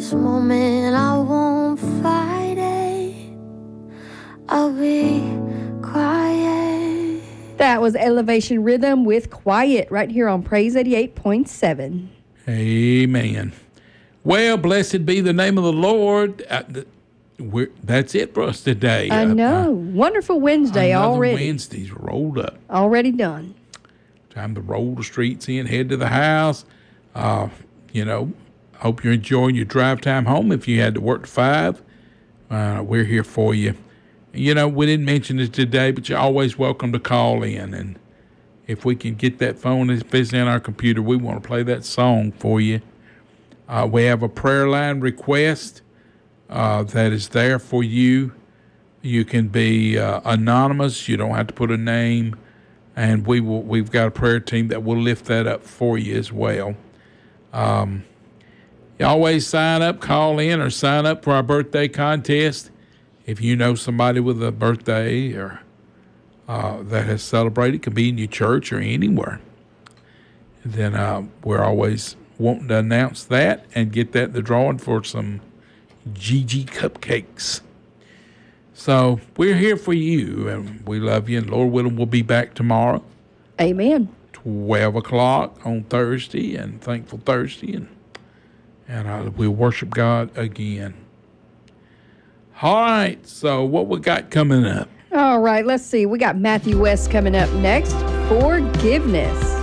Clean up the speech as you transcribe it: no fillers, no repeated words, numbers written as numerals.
this moment, I won't fight it. I'll be quiet. That was Elevation Rhythm with Quiet right here on Praise 88.7. Amen. Well, blessed be the name of the Lord. That's it for us today. I know. Wonderful Wednesday already. Wednesday's rolled up. Already done. Time to roll the streets in, head to the house. Hope you're enjoying your drive time home. If you had to work to 5, we're here for you. We didn't mention it today, but you're always welcome to call in. And if we can get that phone, if it's in our computer, we want to play that song for you. We have a prayer line request that is there for you. You can be anonymous. You don't have to put a name. And we've got a prayer team that will lift that up for you as well. You always sign up, call in, or sign up for our birthday contest. If you know somebody with a birthday or that has celebrated, it could be in your church or anywhere, then we're always wanting to announce that and get that in the drawing for some GG cupcakes. So we're here for you, and we love you, and Lord willing, we'll be back tomorrow. Amen. 12 o'clock on Thursday, and Thankful Thursday, and we'll worship God again. All right, so what we got coming up? All right, let's see. We got Matthew West coming up next. Forgiveness.